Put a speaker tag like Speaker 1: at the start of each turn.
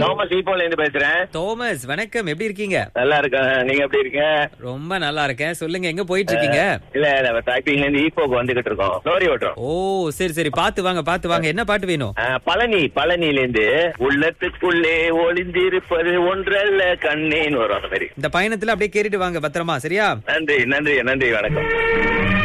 Speaker 1: Thomas ஈப்போல இருந்து பேசுறேன்.
Speaker 2: Thomas வணக்கம், எப்படி இருக்கீங்க?
Speaker 1: நல்லா இருக்கேன், நீங்க எப்படி இருக்கீங்க?
Speaker 2: ரொம்ப நல்லா இருக்கேன். சொல்லுங்க, எங்க போயிட்டு இருக்கீங்க?
Speaker 1: இல்ல நம்ம டைப்பிங்ல இருந்து ஈப்போக்கு வந்துகிட்டு இருக்கோம். லோரி ஓட்டுறோம்.
Speaker 2: ஓ சரி சரி, பாத்து வாங்க பாத்து வாங்க. என்ன பாட்டு வேணும்?
Speaker 1: பழனில இருந்து உள்ளத்துக்குள்ளே ஒளிந்திருப்பது ஒன்றல்ல கண்ணேன்னு வரும். அந்த மாதிரி
Speaker 2: இந்த பயணத்துல அப்படியே கேட்டுட்டு வாங்க பத்திரமா. சரியா?
Speaker 1: நன்றி நன்றி நன்றி, வணக்கம்.